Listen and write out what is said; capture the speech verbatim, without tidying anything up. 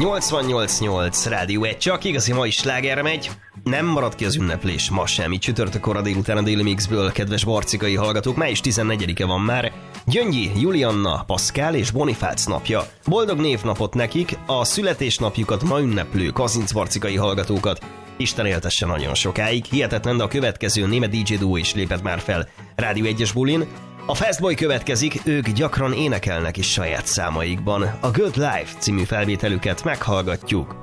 nyolcvannyolc nyolc Rádió egy, csak igazi mai slágerre megy. Nem marad ki az ünneplés ma semmi. Csütörtök kora délután a Daily Mixből, kedves barcikai hallgatók, május tizennegyedike van már. Gyöngyi, Julianna, Pascal és Bonifác napja. Boldog névnapot nekik, a születésnapjukat ma ünneplő kazincbarcikai hallgatókat. Isten éltesse nagyon sokáig. Hihetetlen, de a következő német dé dzsé duó is lépett már fel Rádió egyes bulin. A Fastboy következik, ők gyakran énekelnek is saját számaikban. A Good Life című felvételüket meghallgatjuk